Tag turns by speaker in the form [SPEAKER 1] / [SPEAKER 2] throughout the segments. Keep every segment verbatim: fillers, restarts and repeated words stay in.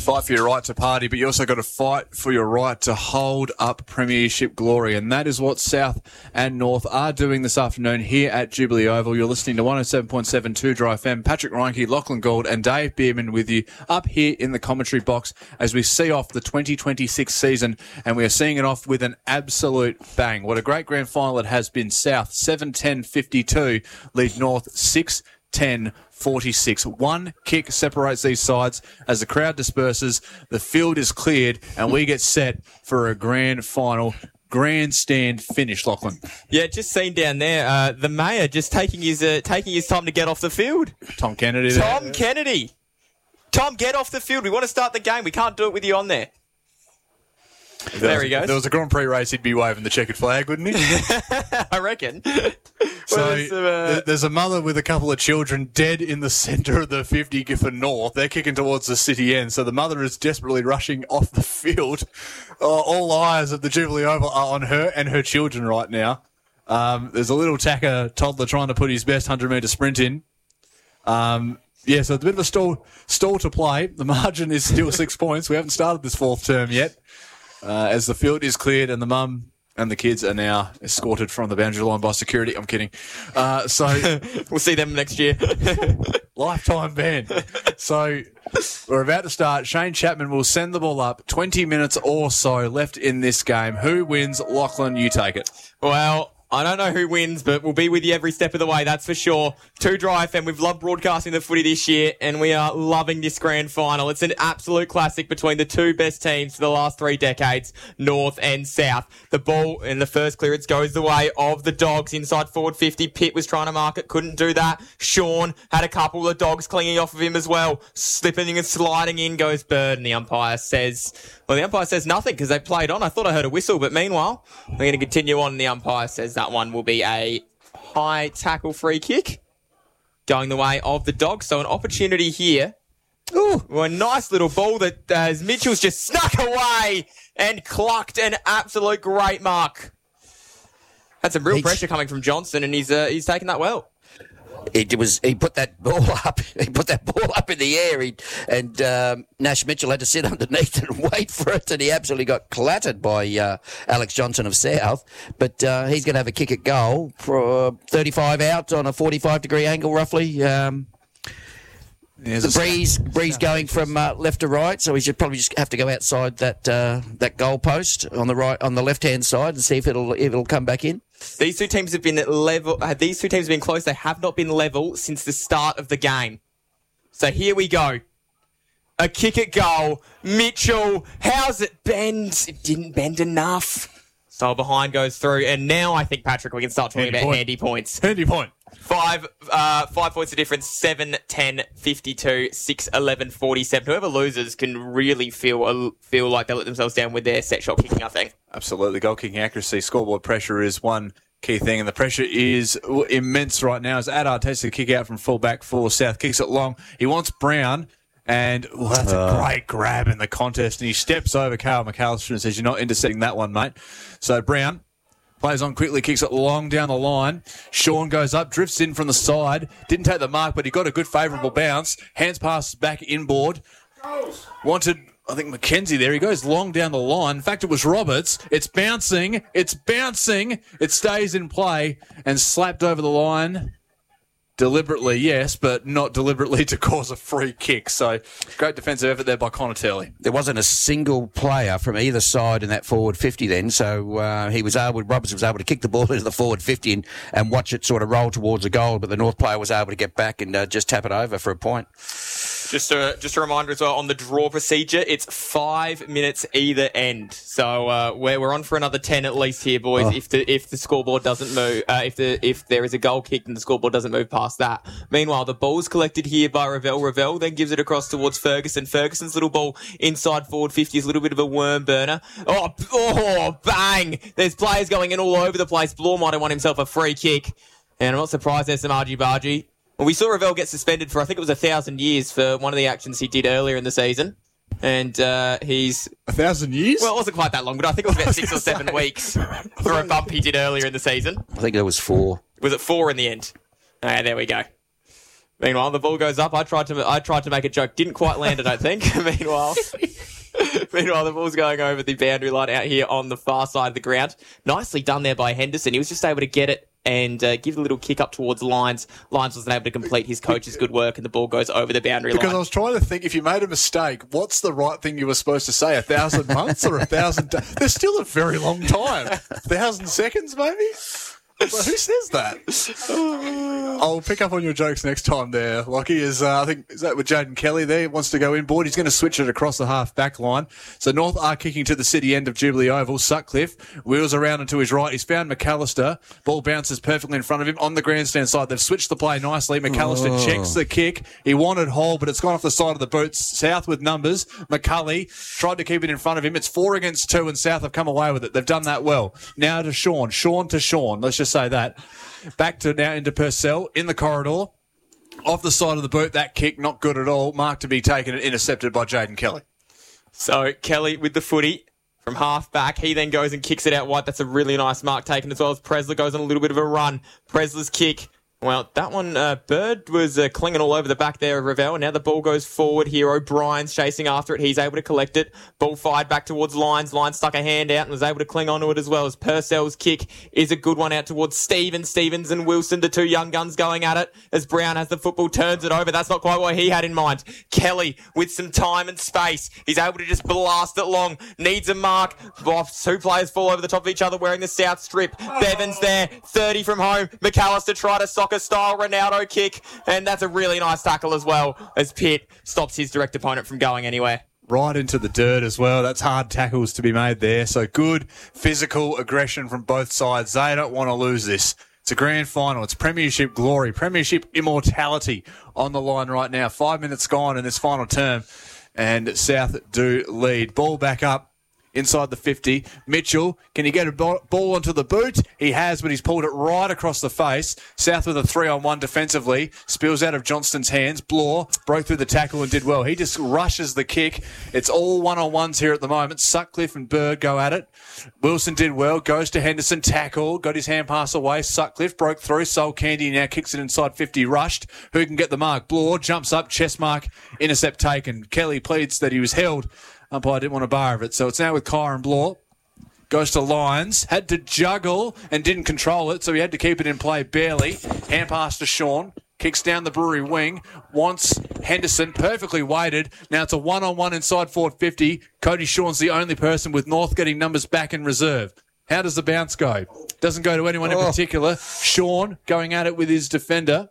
[SPEAKER 1] fight for your right to party, but you also got to fight for your right to hold up premiership glory. And that is what South and North are doing this afternoon here at Jubilee Oval. You're listening to one oh seven point seven two Dry F M. Patrick Reinke, Lachlan Gould and Dave Bierman with you up here in the commentary box as we see off the twenty twenty-six season. And we are seeing it off with an absolute bang. What a great grand final it has been. South seven ten fifty-two lead North six ten forty-six. One kick separates these sides. As the crowd disperses, the field is cleared and we get set for a grand final. Grandstand finish, Lachlan.
[SPEAKER 2] Yeah, just seen down there, uh, the mayor just taking his uh, taking his time to get off the field.
[SPEAKER 1] Tom Kennedy
[SPEAKER 2] Tom
[SPEAKER 1] there.
[SPEAKER 2] Kennedy. Tom, get off the field. We want to start the game. We can't do it with you on there.
[SPEAKER 1] If
[SPEAKER 2] there
[SPEAKER 1] was,
[SPEAKER 2] he goes.
[SPEAKER 1] If there was a Grand Prix race, he'd be waving the checkered flag, wouldn't he?
[SPEAKER 2] I reckon.
[SPEAKER 1] So
[SPEAKER 2] Well, there's, uh,
[SPEAKER 1] th- there's a mother with a couple of children dead in the centre of the fifty for North. They're kicking towards the city end, so the mother is desperately rushing off the field. Uh, all eyes at the Jubilee Oval are on her and her children right now. Um, there's a little tacker toddler trying to put his best one hundred metre sprint in. Um, yeah, so it's a bit of a stall, stall to play. The margin is still six points. We haven't started this fourth term yet. Uh, as the field is cleared and the mum and the kids are now escorted from the boundary line by security. I'm kidding. Uh, so
[SPEAKER 2] we'll see them next year.
[SPEAKER 1] Lifetime ban. So we're about to start. Shane Chapman will send the ball up. twenty minutes or so left in this game. Who wins? Lachlan, you take it.
[SPEAKER 2] Well, I don't know who wins, but we'll be with you every step of the way, that's for sure. Two Dry F M, we've loved broadcasting the footy this year, and we are loving this grand final. It's an absolute classic between the two best teams for the last three decades, North and South. The ball in the first clearance goes the way of the Dogs inside forward fifty. Pitt was trying to mark it, couldn't do that. Sean had a couple of Dogs clinging off of him as well. Slipping and sliding in goes Bird, and the umpire says... Well, the umpire says nothing because they played on. I thought I heard a whistle, but meanwhile, we're going to continue on, and the umpire says that one will be a high tackle free kick going the way of the Dogs. So an opportunity here. Ooh, well, a nice little ball that uh, as Mitchell's just snuck away and clucked an absolute great mark. Had some real
[SPEAKER 3] He's,
[SPEAKER 2] pressure coming from Johnson, and he's uh, he's taken that well.
[SPEAKER 3] It was he put that ball up. He put that ball up in the air, he, and um, Nash Mitchell had to sit underneath it and wait for it, and he absolutely got clattered by uh, Alex Johnson of South. But uh, he's going to have a kick at goal for uh, thirty-five out on a forty-five degree angle, roughly. Um,
[SPEAKER 1] There's
[SPEAKER 3] the breeze, breeze going from uh, left to right, so he should probably just have to go outside that uh, that goal post on the right, on the left hand side, and see if it'll if it'll come back in.
[SPEAKER 2] These two teams have been level. Uh, these two teams have been close. They have not been level since the start of the game. So here we go. A kick at goal. Mitchell, how's it bend? It didn't bend enough. So behind goes through, and now I think, Patrick, we can start talking
[SPEAKER 1] Handy
[SPEAKER 2] about
[SPEAKER 1] point.
[SPEAKER 2] handy points.
[SPEAKER 1] Handy point.
[SPEAKER 2] Five, uh, five points of difference. Seven, ten, fifty-two, six, eleven, forty-seven. Whoever loses can really feel feel like they let themselves down with their set shot kicking, I think.
[SPEAKER 1] Absolutely. Goal kicking accuracy, scoreboard pressure is one key thing, and the pressure is immense right now as Adar takes the kick out from full back for South, kicks it long. He wants Brown, and well, that's a
[SPEAKER 3] Uh.
[SPEAKER 1] great grab in the contest, and he steps over Carl McAllister and says, "You're not intercepting that one, mate." So Brown plays on quickly, kicks it long down the line. Sean goes up, drifts in from the side. Didn't take the mark, but he got a good favourable bounce. Hands pass back inboard. Wanted, I think, McKenzie there. He goes long down the line. In fact, it was Roberts. It's bouncing. It's bouncing. It stays in play and slapped over the line. Deliberately, yes, but not deliberately to cause a free kick. So, great defensive effort there by Conatelli.
[SPEAKER 3] There wasn't a single player from either side in that forward fifty then, so uh, he was able, Roberts was able to kick the ball into the forward fifty and, and watch it sort of roll towards a goal, but the North player was able to get back and uh, just tap it over for a point.
[SPEAKER 2] Just a, just a reminder as well, on the draw procedure, it's five minutes either end. So uh, we're, we're on for another ten at least here, boys,
[SPEAKER 3] Oh.
[SPEAKER 2] if the if the scoreboard doesn't move, uh, if the if there is a goal kicked and the scoreboard doesn't move past that. Meanwhile, the ball's collected here by Ravel. Ravel then gives it across towards Ferguson. Ferguson's little ball inside forward fifty is a little bit of a worm burner. Oh, oh, bang! There's players going in all over the place. Blore might have won himself a free kick. And I'm not surprised there's some argy-bargy. Well, we saw Ravel get suspended for, I think it was a thousand years for one of the actions he did earlier in the season. And uh, he's...
[SPEAKER 1] A thousand years?
[SPEAKER 2] Well, it wasn't quite that long, but I think it was about six or seven weeks for a bump he did earlier in the season.
[SPEAKER 3] I think there was four.
[SPEAKER 2] Was it four in the end? Ah, there we go. Meanwhile, the ball goes up. I tried to I tried to make a joke. Didn't quite land, I don't think. Meanwhile... Meanwhile, the ball's going over the boundary line out here on the far side of the ground. Nicely done there by Henderson. He was just able to get it and uh, give a little kick up towards Lyons. Lyons wasn't able to complete his coach's good work, and the ball goes over the boundary
[SPEAKER 1] because
[SPEAKER 2] line.
[SPEAKER 1] Because I was trying to think, if you made a mistake, what's the right thing you were supposed to say? A thousand months or a thousand... Da- There's still a very long time. A thousand seconds, maybe? Well, who says that? I'll pick up on your jokes next time there. Lockie is, uh, I think, is that with Jaden Kelly there? He wants to go inboard. He's going to switch it across the half back line. So North are kicking to the city end of Jubilee Oval. Sutcliffe wheels around and to his right. He's found McAllister. Ball bounces perfectly in front of him on the grandstand side. They've switched the play nicely. McAllister oh. checks the kick. He wanted Hall, but it's gone off the side of the boot. South with numbers. McCulley tried to keep it in front of him. It's four against two, and South have come away with it. They've done that well. Now to Sean. Sean to Sean. Let's just say that. Back to now into Purcell in the corridor. Off the side of the boot, that kick, not good at all. Mark to be taken and intercepted by Jaden Kelly.
[SPEAKER 2] So Kelly with the footy from half back. He then goes and kicks it out wide. That's a really nice mark taken, as well as Presler goes on a little bit of a run. Presler's kick. Well, that one, uh, Bird was uh, clinging all over the back there of Ravel. Now the ball goes forward here. O'Brien's chasing after it. He's able to collect it. Ball fired back towards Lyons. Lyons stuck a hand out and was able to cling onto it, as well as Purcell's kick is a good one out towards Stevens. Stevens and Wilson, the two young guns going at it as Brown has the football, turns it over. That's not quite what he had in mind. Kelly with some time and space. He's able to just blast it long. Needs a mark. Two players fall over the top of each other wearing the South strip. Bevan's there. thirty from home. McAllister try to soccer style Ronaldo kick, and that's a really nice tackle as well, as Pitt stops his direct opponent from going anywhere.
[SPEAKER 1] Right into the dirt as well. That's hard tackles to be made there. So good physical aggression from both sides. They don't want to lose this. It's a grand final. It's Premiership glory, Premiership immortality on the line right now. Five minutes gone in this final term, and South do lead. Ball back up inside the fifty. Mitchell, can he get a ball onto the boot? He has, but he's pulled it right across the face. South with a three-on-one defensively. Spills out of Johnston's hands. Bloor broke through the tackle and did well. He just rushes the kick. It's all one-on-ones here at the moment. Sutcliffe and Bird go at it. Wilson did well. Goes to Henderson. Tackle. Got his hand pass away. Sutcliffe broke through. Sol Candy now kicks it inside fifty. Rushed. Who can get the mark? Bloor jumps up. Chest mark. Intercept taken. Kelly pleads that he was held. Umpire didn't want a bar of it. So it's now with Kyron Bloor. Goes to Lyons. Had to juggle and didn't control it, so he had to keep it in play barely. Hand pass to Sean. Kicks down the Brewery wing. Wants Henderson. Perfectly weighted. Now it's a one-on-one inside forward fifty. Cody Sean's the only person with North getting numbers back in reserve. How does the bounce go? Doesn't go to anyone oh. in particular. Sean going at it with his defender.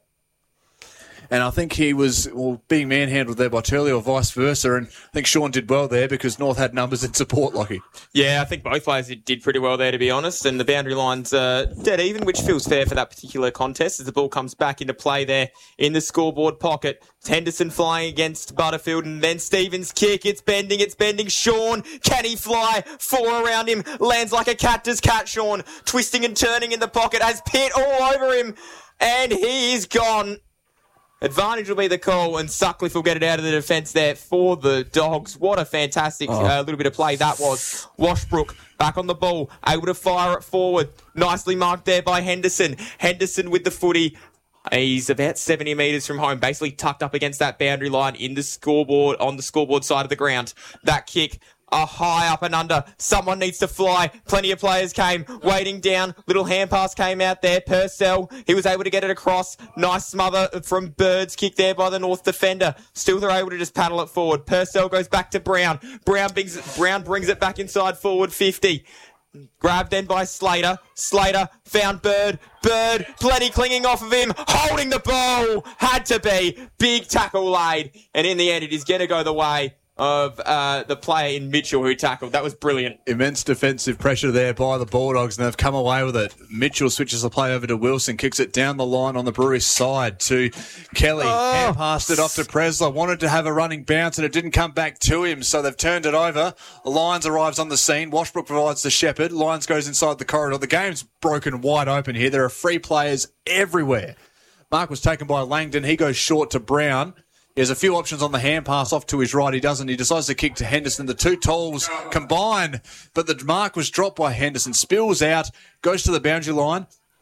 [SPEAKER 1] And I think he was well, being manhandled there by Turley or vice versa. And I think Sean did well there because North had numbers in support, Lockie.
[SPEAKER 2] Yeah, I think both players did pretty well there, to be honest. And the boundary line's uh, dead even, which feels fair for that particular contest as the ball comes back into play there in the scoreboard pocket. Henderson flying against Butterfield, and then Stevens' kick. It's bending, it's bending. Sean, can he fly? Four around him. Lands like a cat does cat, Sean. Twisting and turning in the pocket as Pitt all over him. And he is gone. Advantage will be the call, and Sutcliffe will get it out of the defence there for the Dogs. What a fantastic oh. uh, little bit of play that was. Washbrook back on the ball, able to fire it forward. Nicely marked there by Henderson. Henderson with the footy. He's about seventy metres from home, basically tucked up against that boundary line in the scoreboard, on the scoreboard side of the ground. That kick, a high up and under. Someone needs to fly. Plenty of players came waiting down. Little hand pass came out there. Purcell, he was able to get it across. Nice smother from Bird's kick there by the North defender. Still they're able to just paddle it forward. Purcell goes back to Brown. Brown brings, Brown brings it back inside forward fifty. Grabbed then by Slater. Slater found Bird. Bird, plenty clinging off of him. Holding the ball. Had to be. Big tackle laid. And in the end, it is going to go the way of uh, the player in Mitchell who tackled. That was brilliant.
[SPEAKER 1] Immense defensive pressure there by the Bulldogs, and they've come away with it. Mitchell switches the play over to Wilson, kicks it down the line on the Brewers side to Kelly. Oh. Hand passed it off to Presler. Wanted to have a running bounce, and it didn't come back to him, so they've turned it over. Lyons arrives on the scene. Washbrook provides the Shepherd. Lyons goes inside the corridor. The game's broken wide open here. There are free players everywhere. Mark was taken by Langdon. He goes short to Brown. He has a few options on the hand pass off to his right. He doesn't. He decides to kick to Henderson. The two tolls combine, but the mark was dropped by Henderson. Spills out, goes to the boundary line.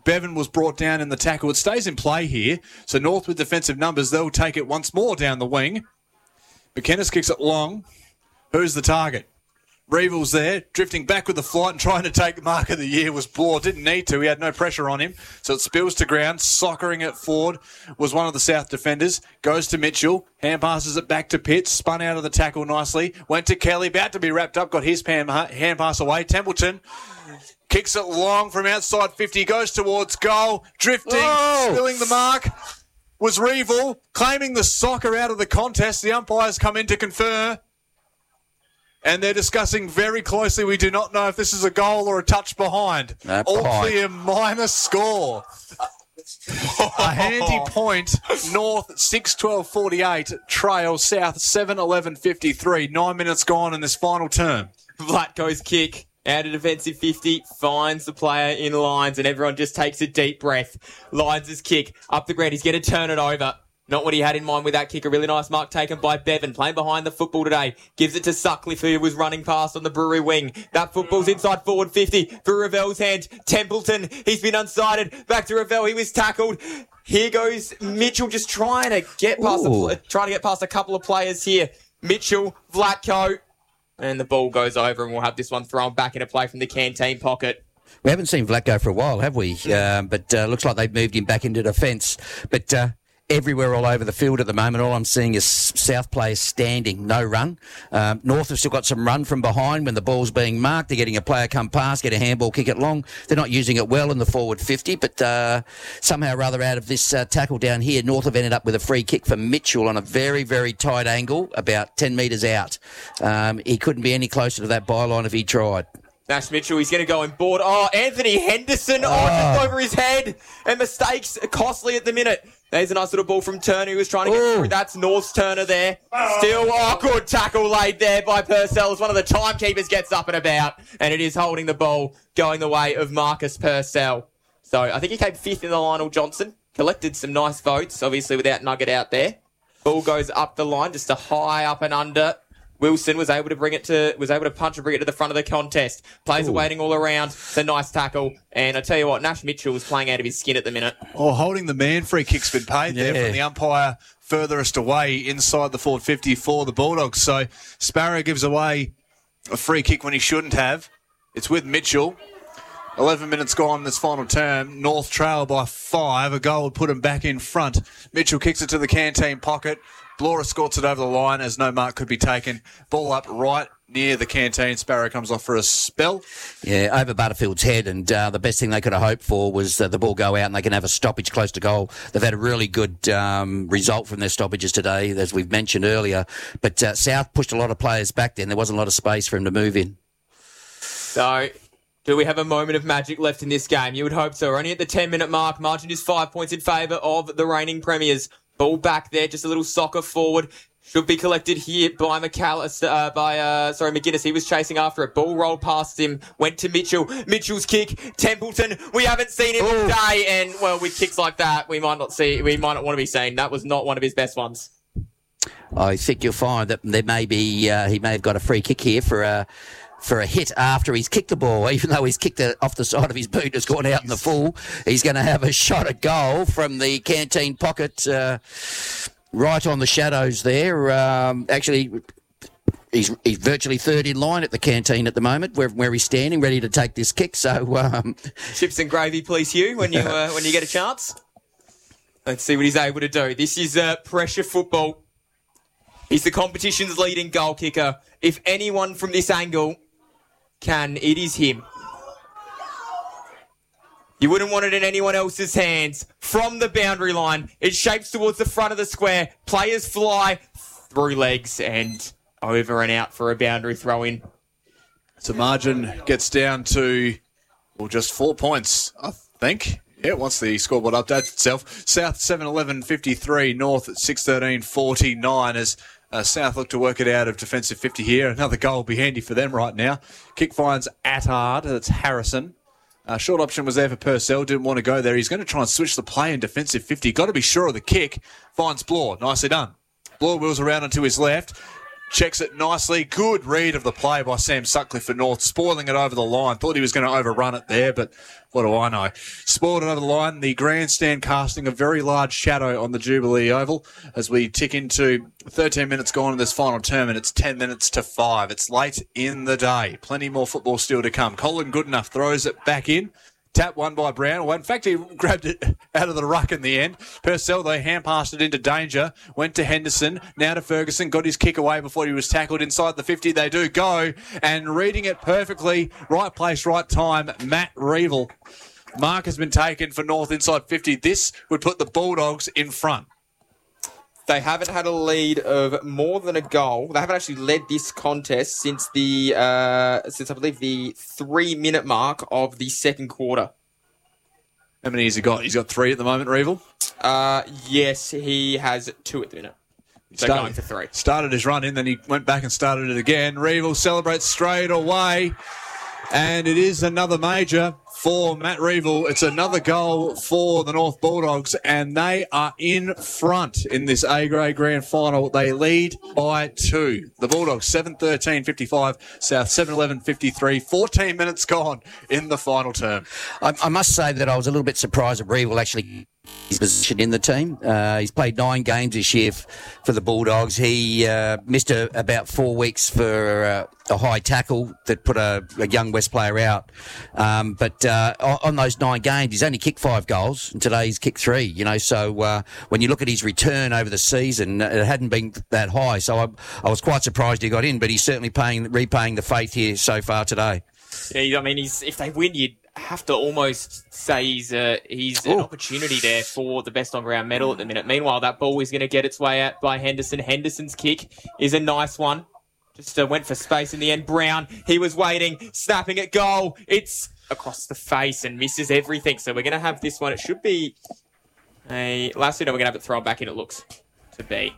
[SPEAKER 1] Bevan was brought down in the tackle. It stays in play here. So North with defensive numbers, they'll take it once more down the wing. McInnes kicks it long. Who's the target? Reevel's there, drifting back with the flight and trying to take the mark of the year was Bloor. Didn't need to. He had no pressure on him. So it spills to ground. Soccering it forward was one of the South defenders. Goes to Mitchell. Hand passes it back to Pitts. Spun out of the tackle nicely. Went to Kelly. About to be wrapped up. Got his hand, hand pass away. Templeton kicks it long from outside fifty. Goes towards goal. Drifting.
[SPEAKER 3] Oh!
[SPEAKER 1] Spilling the mark was Reevel. Claiming the soccer out of the contest. The umpires come in to confer. And they're discussing very closely. We do not know if this is a goal or a touch behind.
[SPEAKER 3] No,
[SPEAKER 1] All
[SPEAKER 3] behind.
[SPEAKER 1] clear minus score. A handy point. North six twelve forty-eight. Trail South seven eleven fifty-three. Nine minutes gone in this final term.
[SPEAKER 2] Vlatko's kick out of defensive fifty, finds the player in lines, and everyone just takes a deep breath. Lines' kick up the ground. He's going to turn it over. Not what he had in mind with that kick. A really nice mark taken by Bevan. Playing behind the football today. Gives it to Sutcliffe, who was running past on the Brewery wing. That football's inside forward fifty for Ravel's hand. Templeton, he's been unsighted. Back to Ravel. He was tackled. Here goes Mitchell, just trying to get past, a, trying to get past a couple of players here. Mitchell, Vlatko, and the ball goes over, and we'll have this one thrown back into play from the canteen pocket.
[SPEAKER 3] We haven't seen Vlatko for a while, have we? Um, but uh, looks like they've moved him back into defence. But uh, everywhere all over the field at the moment, all I'm seeing is South players standing, no run. Um, North have still got some run from behind when the ball's being marked. They're getting a player come past, get a handball, kick it long. They're not using it well in the forward fifty, but uh, somehow or other out of this uh, tackle down here, North have ended up with a free kick for Mitchell on a very, very tight angle, about ten metres out. Um, he couldn't be any closer to that byline if he tried.
[SPEAKER 2] Nash Mitchell, he's going to go in board. Oh, Anthony Henderson, oh,
[SPEAKER 3] Oh.
[SPEAKER 2] just over his head. And mistakes are costly at the minute. There's a nice little ball from Turner, who was trying to get
[SPEAKER 3] Ooh.
[SPEAKER 2] through. That's North's Turner there. Still, oh, good tackle laid there by Purcell as one of the timekeepers gets up and about. And it is holding the ball, going the way of Marcus Purcell. So I think he came fifth in the Lionel Johnson. Collected some nice votes, obviously without Nugget out there. Ball goes up the line, just a high up and under. Wilson was able to bring it to was able to punch and bring it to the front of the contest. Players
[SPEAKER 3] Ooh.
[SPEAKER 2] are waiting all around. It's a nice tackle. And I tell you what, Nash Mitchell is playing out of his skin at the minute.
[SPEAKER 1] Oh, holding the man free kick's been paid there
[SPEAKER 3] Yeah.
[SPEAKER 1] from the umpire furthest away inside the forward fifty for the Bulldogs. So Sparrow gives away a free kick when he shouldn't have. It's with Mitchell. eleven minutes gone in this final term. North trail by five. A goal would put him back in front. Mitchell kicks it to the canteen pocket. Bloor escorts it over the line as no mark could be taken. Ball up right near the canteen. Sparrow comes off for a spell.
[SPEAKER 3] Yeah, over Butterfield's head, and uh, the best thing they could have hoped for was uh, the ball go out and they can have a stoppage close to goal. They've had a really good um, result from their stoppages today, as we've mentioned earlier. But uh, South pushed a lot of players back then. There wasn't a lot of space for him to move in.
[SPEAKER 2] So, do we have a moment of magic left in this game? You would hope so. We're only at the ten-minute mark. Margin is five points in favour of the reigning premiers. Ball back there, just a little soccer forward. Should be collected here by McAllister, uh, by, uh, sorry, McGuinness. He was chasing after it. Ball rolled past him, went to Mitchell. Mitchell's kick. Templeton, we haven't seen him all day. And, well, with kicks like that, we might not see, we might not want to be saying that was not one of his best ones.
[SPEAKER 3] I think you'll find that there may be, uh, he may have got a free kick here for a, for a hit after he's kicked the ball. Even though he's kicked it off the side of his boot, it's gone out in the full. He's going to have a shot at goal from the canteen pocket, uh, right on the shadows there. Um, actually, he's, he's virtually third in line at the canteen at the moment, where, where he's standing, ready to take this kick. So, um,
[SPEAKER 2] Chips and gravy, please, Hugh, when you, uh, when you get a chance. Let's see what he's able to do. This is, uh, pressure football. He's the competition's leading goal kicker. If anyone from this angle can, it is him. You wouldn't want it in anyone else's hands. From the boundary line, it shapes towards the front of the square. Players fly through legs and over and out for a boundary throw in.
[SPEAKER 1] So margin gets down to, well, just four points, I think. Yeah, once the scoreboard updates itself. South seven eleven fifty-three, North at six thirteen forty-nine as Uh, South look to work it out of defensive fifty here. Another goal will be handy for them right now. Kick finds Attard. That's Harrison. Uh, short option was there for Purcell. Didn't want to go there. He's going to try and switch the play in defensive fifty. Got to be sure of the kick. Finds Bloor. Nicely done. Bloor wheels around onto his left. checks it nicely. Good read of the play by Sam Sutcliffe for North, spoiling it over the line. Thought he was going to overrun it there, but what do I know? Spoiled it over the line. The grandstand casting a very large shadow on the Jubilee Oval as we tick into thirteen minutes gone in this final term, and it's ten minutes to five. It's late in the day. Plenty more football still to come. Colin Goodenough throws it back in. Tap won by Brown. Well, in fact, he grabbed it out of the ruck in the end. Purcell, though, hand-passed it into danger. Went to Henderson. Now to Ferguson. Got his kick away before he was tackled inside the fifty. They do go. And reading it perfectly. Right place, right time. Matt Reevell. Mark has been taken for North inside fifty. This would put the Bulldogs in front.
[SPEAKER 2] They haven't had a lead of more than a goal. They haven't actually led this contest since the uh, since I believe the three minute mark of the second quarter.
[SPEAKER 1] How many has he got? He's got three at the moment, Reevell.
[SPEAKER 2] Uh, yes, he has two at the minute. So
[SPEAKER 1] Started,
[SPEAKER 2] going for three.
[SPEAKER 1] Started his run in, then he went back and started it again. Reevell celebrates straight away. And it is another major for Matt Reevell. It's another goal for the North Bulldogs, and they are in front in this A-grade grand final. They lead by two. The Bulldogs, seven thirteen fifty-five, South seven eleven fifty-three. fourteen minutes gone in the final term.
[SPEAKER 3] I, I must say that I was a little bit surprised that Reevell actually his position in the team. Uh, he's played nine games this year f- for the Bulldogs. He uh, missed a, about four weeks for uh, a high tackle that put a, a young West player out. Um, but uh, on, on those nine games, he's only kicked five goals, and today he's kicked three. You know, so uh, when you look at his return over the season, it hadn't been that high. So I, I was quite surprised he got in, but he's certainly paying, repaying the faith here so far today.
[SPEAKER 2] Yeah, I mean, he's, if they win, you'd have to almost say he's uh, he's an
[SPEAKER 3] Ooh.
[SPEAKER 2] opportunity there for the best on ground medal at the minute. Meanwhile, that ball is going to get its way out by Henderson. Henderson's kick is a nice one. Just uh, went for space in the end. Brown, he was waiting, snapping at goal. It's across the face and misses everything. So we're going to have this one. It should be a last week. We're going to have it thrown back in. It looks to be.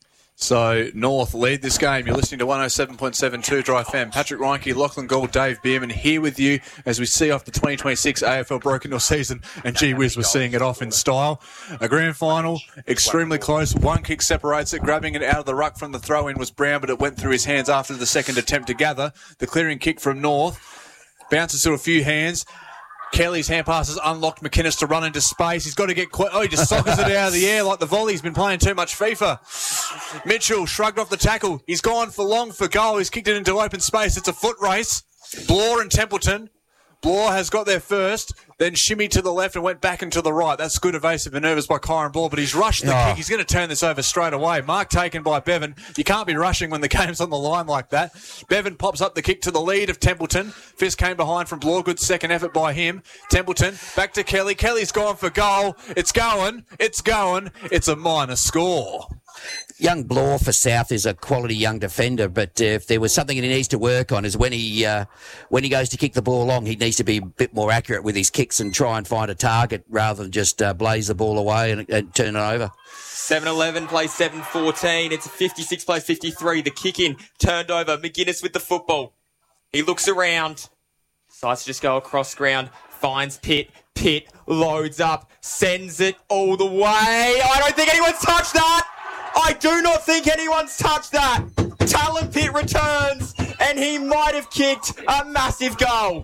[SPEAKER 1] So, North lead this game. You're listening to one oh seven point seven two Dry F M. Patrick Reinke, Lachlan Gould, Dave Bierman here with you as we see off the twenty twenty-six A F L Broken Hill season. And gee whiz, we're seeing it off in style. A grand final, extremely close. One kick separates it. Grabbing it out of the ruck from the throw-in was Brown, but it went through his hands after the second attempt to gather. The clearing kick from North bounces to a few hands. Kelly's hand passes unlocked McInnes to run into space. He's got to get quick. Oh, he just sockers it out of the air like the volley. He's been playing too much FIFA. Mitchell shrugged off the tackle. He's gone for long for goal. He's kicked it into open space. It's a foot race. Bloor and Templeton. Bloor has got there first, then shimmied to the left and went back and to the right. That's good evasive manoeuvres by Kyron Bloor, but he's rushed the
[SPEAKER 3] Oh.
[SPEAKER 1] kick. He's going to turn this over straight away. Mark taken by Bevan. You can't be rushing when the game's on the line like that. Bevan pops up the kick to the lead of Templeton. Fist came behind from Bloor. Good second effort by him. Templeton back to Kelly. Kelly's gone for goal. It's going. It's going. It's a minor score.
[SPEAKER 3] Young Bloor for South is a quality young defender, but uh, if there was something that he needs to work on is when he uh, when he goes to kick the ball long, he needs to be a bit more accurate with his kicks and try and find a target rather than just uh, blaze the ball away and, and turn it over.
[SPEAKER 2] seven eleven plays seven fourteen. It's fifty-six plays fifty-three. The kick in turned over. McInnes with the football. He looks around. Decides to just go across ground. Finds Pitt. Pitt loads up. Sends it all the way. I don't think anyone's touched that. I do not think anyone's touched that. Talon Pitt returns, and he might have kicked a massive goal.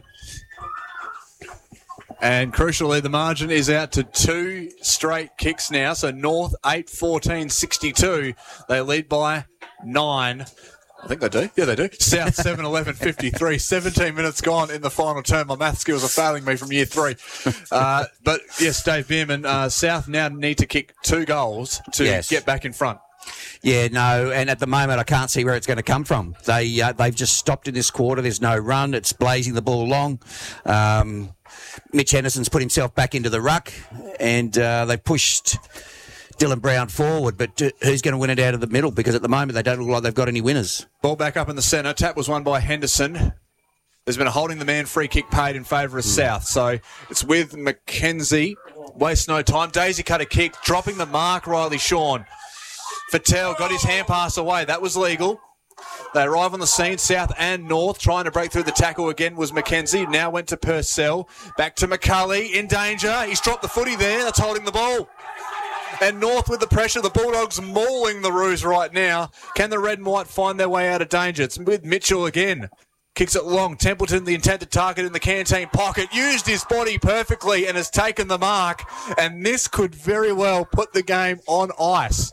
[SPEAKER 1] And crucially, the margin is out to two straight kicks now. So North eight fourteen sixty-two. They lead by nine. I think they do. Yeah, they do. South seven eleven fifty-three. seventeen minutes gone in the final term. My math skills are failing me from year three. Uh, but yes, Dave Bierman, uh, South now need to kick two goals to
[SPEAKER 3] Yes.
[SPEAKER 1] get back in front.
[SPEAKER 3] Yeah, no, and at the moment I can't see where it's going to come from. They uh, they've just stopped in this quarter. There's no run. It's blazing the ball long. Um, Mitch Henderson's put himself back into the ruck, and uh, they pushed Dylan Brown forward. But uh, who's going to win it out of the middle? Because at the moment they don't look like they've got any winners.
[SPEAKER 1] Ball back up in the centre. Tap was won by Henderson. There's been a holding the man free kick paid in favour of mm. South. So it's with McKenzie. Waste no time. Daisy cut a kick, dropping the mark, Riley Shawn. Fattel got his hand pass away. That was legal. They arrive on the scene, South and North. Trying to break through the tackle again was McKenzie. Now went to Purcell. Back to McCulley. In danger. He's dropped the footy there. That's holding the ball. And North with the pressure. The Bulldogs mauling the Roos right now. Can the red and white find their way out of danger? It's with Mitchell again. Kicks it long. Templeton, the intended target in the canteen pocket, used his body perfectly and has taken the mark. And this could very well put the game on ice.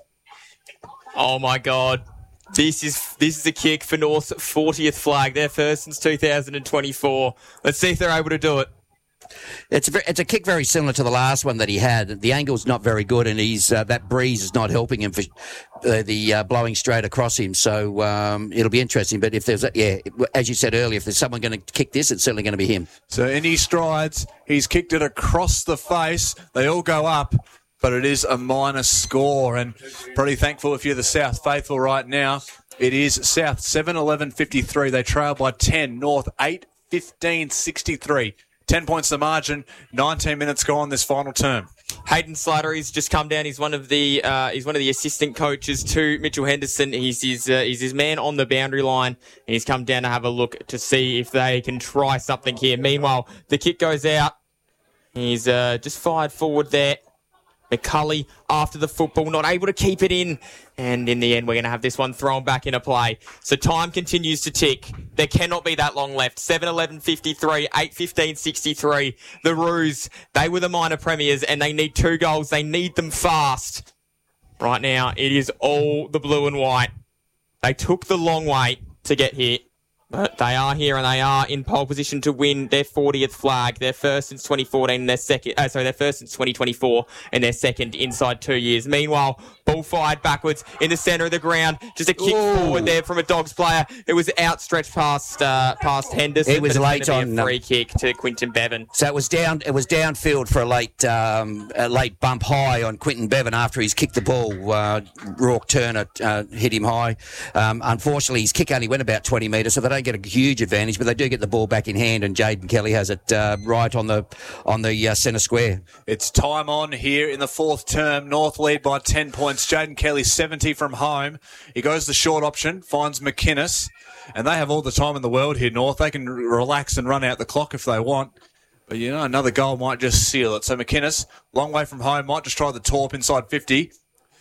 [SPEAKER 2] Oh, my God. This is this is a kick for North's fortieth flag. Their first since two thousand twenty-four. Let's see if they're able to do it.
[SPEAKER 3] It's a, it's a kick very similar to the last one that he had. The angle's not very good, and he's uh, that breeze is not helping him for uh, the uh, blowing straight across him. So um, it'll be interesting. But if there's, a, yeah, as you said earlier, if there's someone going to kick this, it's certainly going to be him.
[SPEAKER 1] So in his strides, he's kicked it across the face. They all go up, but it is a minus score. And pretty thankful if you're the South faithful right now. It is South seven eleven fifty-three. They trail by ten. North eight fifteen sixty-three. ten points the margin. nineteen minutes gone this final term.
[SPEAKER 2] Hayden Slattery's just come down. He's one of the uh, he's one of the assistant coaches to Mitchell Henderson. He's his uh, he's his man on the boundary line. And he's come down to have a look to see if they can try something here. Meanwhile, the kick goes out. He's uh, just fired forward there. McCulley after the football, not able to keep it in. And in the end, we're going to have this one thrown back into play. So time continues to tick. There cannot be that long left. seven eleven fifty-three, eight fifteen sixty-three. The Roos, they were the minor premiers and they need two goals. They need them fast. Right now, it is all the blue and white. They took the long way to get here. But they are here and they are in pole position to win their fortieth flag, their first since twenty fourteen, and their second, uh, sorry, their first since twenty twenty-four, and their second inside two years. Meanwhile, ball fired backwards in the centre of the ground. Just a kick Ooh. forward there from a Dogs player. It was outstretched past uh, past Henderson.
[SPEAKER 3] It was late on
[SPEAKER 2] a free um, kick to Quinton Bevan.
[SPEAKER 3] So it was down. It was downfield for a late um, a late bump high on Quinton Bevan after he's kicked the ball. Uh, Rourke Turner uh, hit him high. Um, unfortunately, his kick only went about twenty metres, so they don't get a huge advantage, but they do get the ball back in hand, and Jaden Kelly has it uh, right on the on the uh, centre square.
[SPEAKER 1] It's time on here in the fourth term. North lead by ten points. Jaden Kelly seventy from home. He goes the short option, finds McInnes, and they have all the time in the world here, North. They can relax and run out the clock if they want. But, you know, another goal might just seal it. So McInnes, long way from home, might just try the torp inside fifty.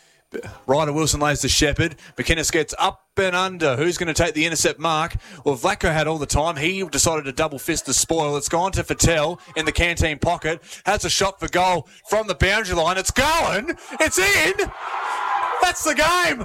[SPEAKER 1] Ryder Wilson lays the shepherd. McInnes gets up and under. Who's going to take the intercept mark? Well, Vlatko had all the time. He decided to double fist the spoil. It's gone to Fattel in the canteen pocket. Has a shot for goal from the boundary line. It's going. It's in. That's the game.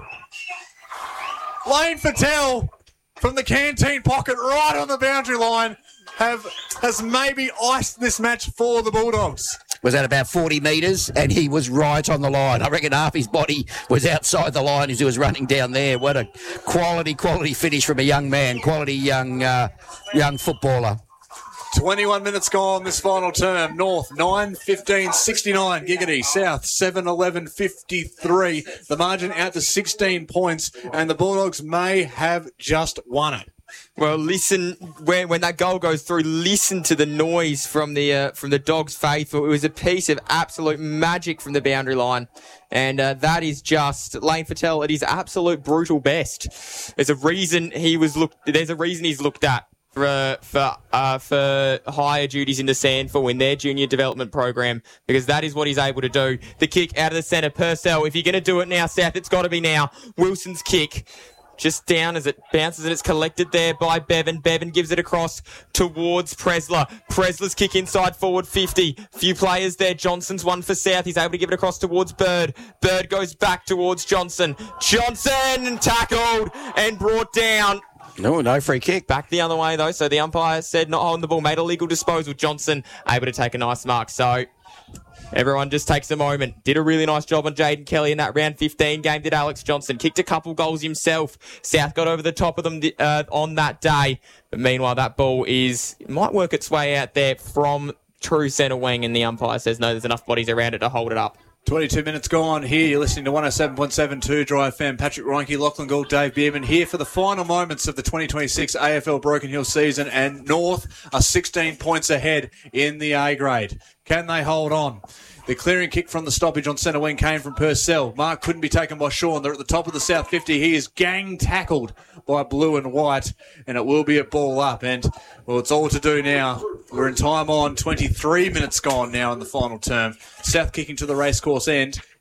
[SPEAKER 1] Lane Fattel from the canteen pocket right on the boundary line have has maybe iced this match for the Bulldogs.
[SPEAKER 3] Was at about forty metres, and he was right on the line. I reckon half his body was outside the line as he was running down there. What a quality, quality finish from a young man, quality young uh, young footballer.
[SPEAKER 1] twenty-one minutes gone this final term. North nine fifteen sixty-nine. Giggity. South seven eleven fifty-three. The margin out to sixteen points, and the Bulldogs may have just won it.
[SPEAKER 2] Well, listen, when when that goal goes through, listen to the noise from the uh, from the Dogs faithful. It was a piece of absolute magic from the boundary line. And uh, that is just Lane Fattel at his absolute brutal best. There's a reason he was looked. There's a reason he's looked at for uh, for uh, for higher duties in the Sandful in their junior development program, because that is what he's able to do. The kick out of the centre, Purcell. If you're going to do it now, South, it's got to be now. Wilson's kick. Just down as it bounces and it's collected there by Bevan. Bevan gives it across towards Presler. Presler's kick inside forward fifty. Few players there. Johnson's one for South. He's able to give it across towards Bird. Bird goes back towards Johnson. Johnson tackled and brought down.
[SPEAKER 3] No, no free kick.
[SPEAKER 2] Back the other way though. So the umpire said not holding the ball. Made a legal disposal. Johnson able to take a nice mark. So everyone just takes a moment. Did a really nice job on Jaden Kelly in that round fifteen game. Did Alex Johnson. Kicked a couple goals himself. South got over the top of them uh, on that day. But meanwhile, that ball is might work its way out there from true centre wing, and the umpire says no, there's enough bodies around it to hold it up.
[SPEAKER 1] twenty-two minutes gone here. You're listening to one oh seven point seven two Dry F M. Patrick Reinke, Lachlan Gould, Dave Bierman here for the final moments of the twenty twenty-six A F L Broken Hill season, and North are sixteen points ahead in the A grade. Can they hold on? The clearing kick from the stoppage on centre wing came from Purcell. Mark couldn't be taken by Sean. They're at the top of the South fifty. He is gang tackled by blue and white, and it will be a ball up. And, well, it's all to do now. We're in time on. twenty-three minutes gone now in the final term. South kicking to the racecourse end.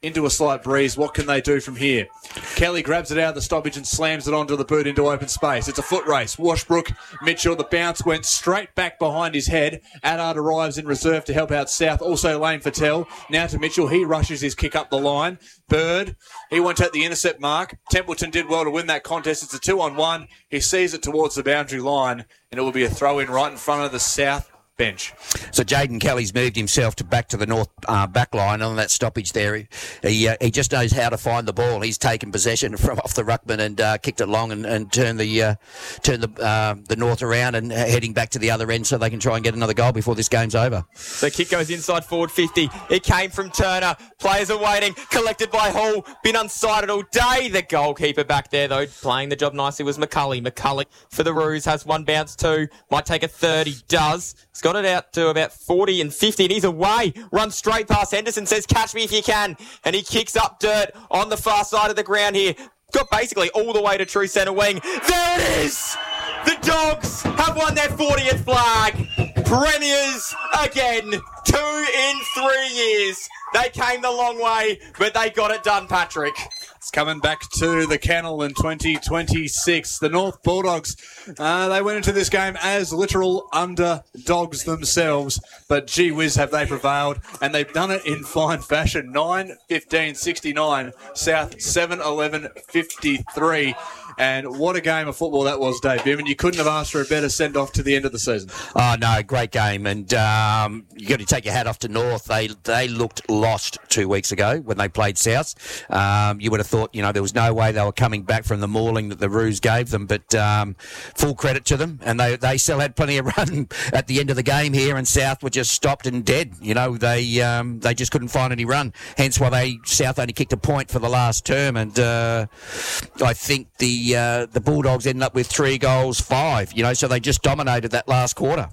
[SPEAKER 1] into a slight breeze. What can they do from here? Kelly grabs it out of the stoppage and slams it onto the boot into open space. It's a foot race. Washbrook, Mitchell, the bounce went straight back behind his head. Addard arrives in reserve to help out South. Also Lane Fattel. Now to Mitchell. He rushes his kick up the line. Bird, he went at the intercept mark. Templeton did well to win that contest. It's a two on one. He sees it towards the boundary line, and it will be a throw-in right in front of the South bench.
[SPEAKER 3] So Jaden Kelly's moved himself to back to the North uh, back line on that stoppage there. He he, uh, he just knows how to find the ball. He's taken possession from off the ruckman and uh, kicked it long and, and turned the uh, turned the uh, the North around and heading back to the other end so they can try and get another goal before this game's over.
[SPEAKER 2] The kick goes inside forward fifty. It came from Turner. Players are waiting. Collected by Hall. Been unsighted all day. The goalkeeper back there, though, playing the job nicely was McCulley. McCulley for the Roos has one bounce too. Might take a third. He does. He's got it out to about forty and fifty, and he's away. Runs straight past Henderson, says, catch me if you can. And he kicks up dirt on the far side of the ground here. Got basically all the way to true centre wing. There it is! The Dogs have won their fortieth flag. Premiers again. Two in three years. They came the long way, but they got it done, Patrick.
[SPEAKER 1] It's coming back to the kennel in twenty twenty-six. The North Bulldogs, uh, they went into this game as literal underdogs themselves, but gee whiz have they prevailed, and they've done it in fine fashion. nine fifteen sixty-nine, South seven eleven fifty-three. And what a game of football that was, Dave Bevan. You couldn't have asked for a better send-off to the end of the season.
[SPEAKER 3] Oh, no, great game. And um, you got to take your hat off to North. They they looked lost two weeks ago when they played South. Um, you would have thought, you know, there was no way they were coming back from the mauling that the Roos gave them. But um, full credit to them. And they, they still had plenty of run at the end of the game here. And South were just stopped and dead. You know, they um, they just couldn't find any run. Hence why they South only kicked a point for the last term. And uh, I think the Uh, the Bulldogs ended up with three goals, five, you know, so they just dominated that last quarter.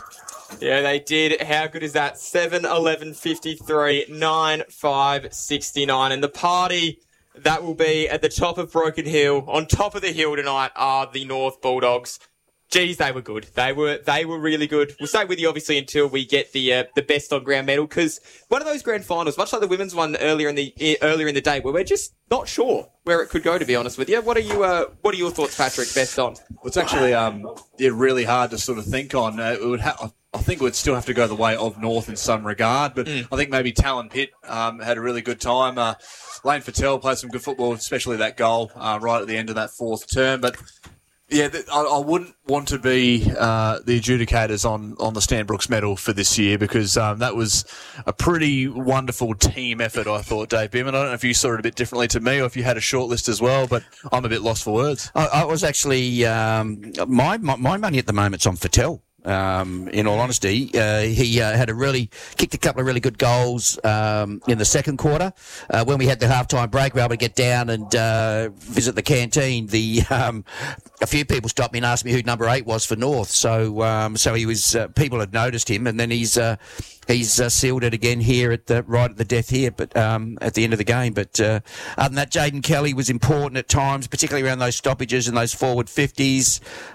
[SPEAKER 2] Yeah, they did. How good is that? seven eleven fifty-three, nine five sixty-nine. And the party that will be at the top of Broken Hill, on top of the hill tonight, are the North Bulldogs. Geez, they were good. They were they were really good. We'll stay with you, obviously, until we get the uh, the best on ground medal, because one of those grand finals, much like the women's one earlier in the earlier in the day, where we're just not sure where it could go. To be honest with you, what are you uh, what are your thoughts, Patrick? Best on?
[SPEAKER 1] Well, it's actually um, yeah, really hard to sort of think on. Uh, it would ha- I think it would still have to go the way of North in some regard, but mm. I think maybe Talon Pitt um, had a really good time. Uh, Lane Fattel played some good football, especially that goal uh, right at the end of that fourth term, but. Yeah, I, I wouldn't want to be uh, the adjudicators on, on the Stan Brooks medal for this year because um, that was a pretty wonderful team effort, I thought, Dave Bevan. I don't know if you saw it a bit differently to me or if you had a short list as well, but I'm a bit lost for words.
[SPEAKER 3] I, I was actually, um, my, my my money at the moment's on Fattel. Um, in all honesty, uh, he uh, had a really kicked a couple of really good goals um, in the second quarter. Uh, when we had the halftime break, we were able to get down and uh, visit the canteen. The um, a few people stopped me and asked me who number eight was for North. So, um, so he was. Uh, people had noticed him, and then he's uh, he's uh, sealed it again here at the right at the death here, but um, at the end of the game. But uh, other than that, Jaden Kelly was important at times, particularly around those stoppages and those forward fifties.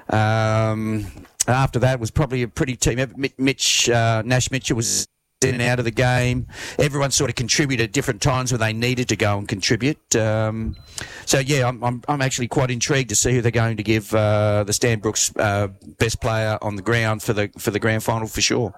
[SPEAKER 3] Um, After that was probably a pretty team. Mitch, uh, Nash Mitchell was in and out of the game. Everyone sort of contributed at different times when they needed to go and contribute. Um, so yeah, I'm, I'm I'm actually quite intrigued to see who they're going to give uh, the Stan Brooks uh, best player on the ground for the for the grand final for sure.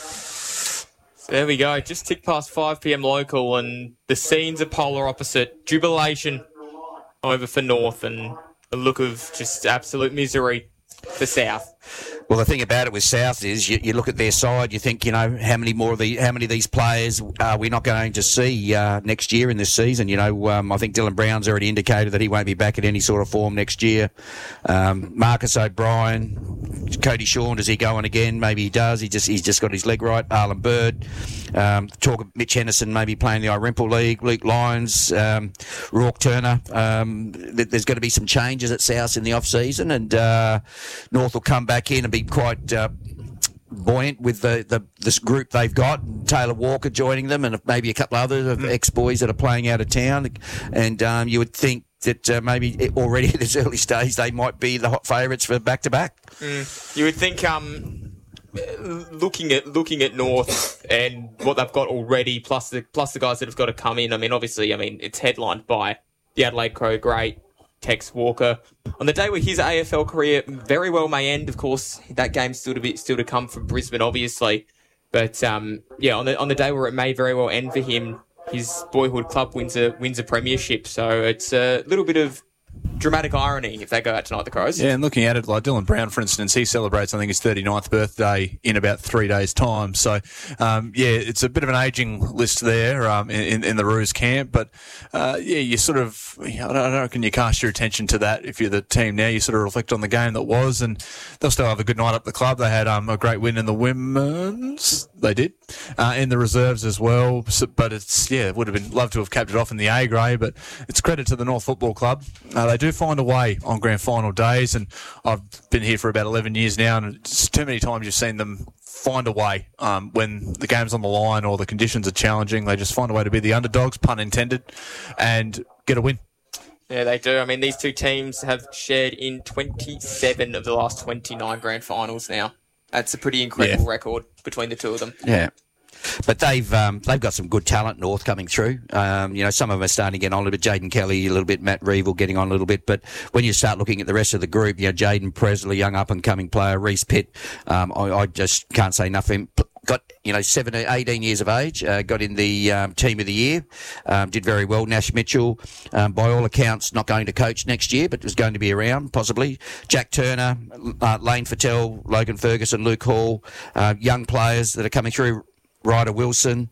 [SPEAKER 2] There we go. Just tick past five p.m. local, and the scenes are polar opposite. Jubilation over for North, and a look of just absolute misery for South.
[SPEAKER 3] Well, the thing about it with South is you, you look at their side, you think, you know, how many more of the, how many of these players are we not going to see uh, next year in this season? You know, um, I think Dylan Brown's already indicated that he won't be back at any sort of form next year. Um, Marcus O'Brien, Cody Shawn, does he go on again? Maybe he does. He just he's just got his leg right. Arlen Bird. Um, talk of Mitch Henderson maybe playing the Irimple League. Luke Lyons, um, Rourke Turner. Um, th- there's going to be some changes at South in the off season, and uh, North will come back in and be quite uh, buoyant with the, the this group they've got. Taylor Walker joining them, and maybe a couple of other mm. ex-boys that are playing out of town. And um, you would think that uh, maybe already at this early stage they might be the hot favourites for back-to-back.
[SPEAKER 2] Mm. You would think um, looking at looking at North and what they've got already, plus the plus the guys that have got to come in. I mean, obviously, I mean it's headlined by the Adelaide Crow great Tex Walker. On the day where his A F L career very well may end, of course, that game's still to be still to come for Brisbane, obviously. But um, yeah, on the on the day where it may very well end for him, his boyhood club wins a wins a premiership. So it's a little bit of dramatic irony if they go out tonight, the Crows.
[SPEAKER 1] Yeah, and looking at it, like Dylan Brown, for instance, he celebrates, I think, his thirty-ninth birthday in about three days' time. So, um, yeah, it's a bit of an ageing list there um, in, in the Roos camp. But, uh, yeah, you sort of, I don't, I don't reckon you cast your attention to that if you're the team now. You sort of reflect on the game that was, and they'll still have a good night up the club. They had um, a great win in the women's. They did. Uh, in the reserves as well. So, but it's, yeah, it would have been loved to have capped it off in the A grade, but it's credit to the North Football Club. Uh, they do find a way on grand final days, and I've been here for about eleven years now, and it's too many times you've seen them find a way um, when the game's on the line or the conditions are challenging. They just find a way to be the underdogs, pun intended, and get a win.
[SPEAKER 2] Yeah, they do. I mean, these two teams have shared in twenty-seven of the last twenty-nine grand finals now. That's a pretty incredible yeah. record between the two of them.
[SPEAKER 3] Yeah. But they've um, they've got some good talent, North, coming through. Um, you know, some of them are starting to get on a little bit. Jaden Kelly, a little bit. Matt Reevil getting on a little bit. But when you start looking at the rest of the group, you know, Jaden Presley, young up-and-coming player, Reece Pitt, um, I, I just can't say enough of him. Got, you know, seventeen, eighteen years of age, uh, got in the um, team of the year, um, did very well. Nash Mitchell, um, by all accounts, not going to coach next year, but was going to be around, possibly. Jack Turner, uh, Lane Fattel, Logan Ferguson, Luke Hall, uh, young players that are coming through. Ryder Wilson,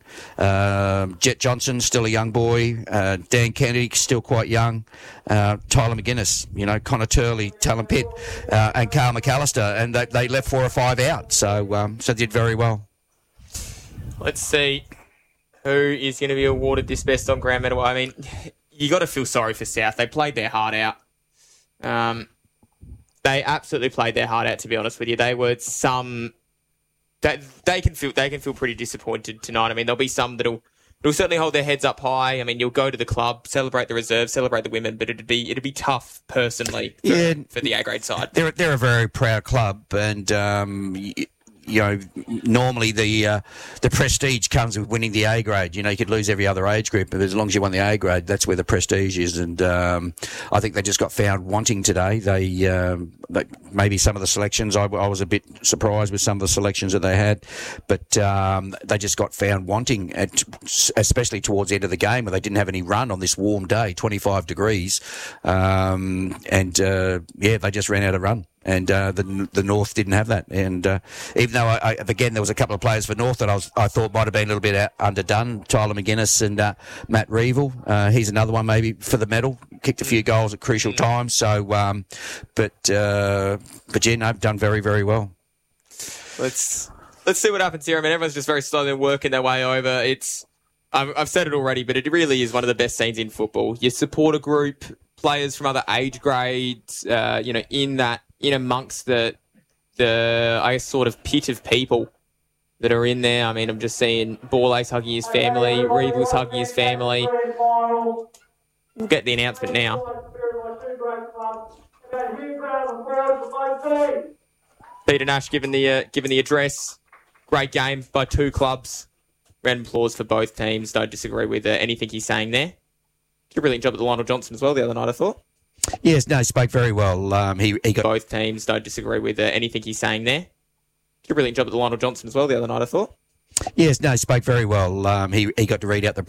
[SPEAKER 3] uh, Jet Johnson, still a young boy, uh, Dan Kennedy, still quite young, uh, Tyler McGuinness, you know, Connor Turley, Talon Pitt, uh, and Carl McAllister, and they, they left four or five out, so um, so did very well.
[SPEAKER 2] Let's see who is going to be awarded this best on ground medal. I mean, you got to feel sorry for South. They played their heart out. Um, they absolutely played their heart out, to be honest with you. They were some... That they can feel they can feel pretty disappointed tonight. I mean, there'll be some that'll that'll certainly hold their heads up high. I mean, you'll go to the club, celebrate the reserve, celebrate the women, but it'd be it'd be tough personally for,
[SPEAKER 3] yeah,
[SPEAKER 2] for the A grade side.
[SPEAKER 3] They're they're a very proud club, and um, you know, normally the uh, the prestige comes with winning the A grade. You know, you could lose every other age group, but as long as you won the A grade, that's where the prestige is. And um, I think they just got found wanting today. They, um, they maybe some of the selections, I, I was a bit surprised with some of the selections that they had, but um, they just got found wanting, at, especially towards the end of the game where they didn't have any run on this warm day, twenty-five degrees, um, and uh, yeah, they just ran out of run. And uh, the the North didn't have that. And uh, even though, I, I, again, there was a couple of players for North that I, was, I thought might have been a little bit out, underdone, Tyler McGuinness and uh, Matt Reevil. Uh, he's another one maybe for the medal. Kicked a few goals at crucial times. So, um, but uh, but yeah, no, done very, very well.
[SPEAKER 2] Let's let's see what happens here. I mean, everyone's just very slowly working their way over. It's I've, I've said it already, but it really is one of the best scenes in football. Your supporter group, players from other age grades, uh, you know, in that. In amongst the, the I guess, sort of pit of people that are in there. I mean, I'm just seeing Borlase hugging his family, Reevil's hugging his family. We'll get the announcement now. Peter Nash giving the uh, giving the address. Great game by two clubs. Round of applause for both teams. Don't disagree with uh, anything he's saying there. Did a brilliant job at the Lionel Johnson as well the other night, I thought.
[SPEAKER 3] Yes, no, he spoke very well. Um, he, he got
[SPEAKER 2] both teams. Don't disagree with uh, anything he's saying there. Did a brilliant job at the Lionel Johnson as well the other night, I thought.
[SPEAKER 3] Yes, no, he spoke very well. Um, he he got to read out the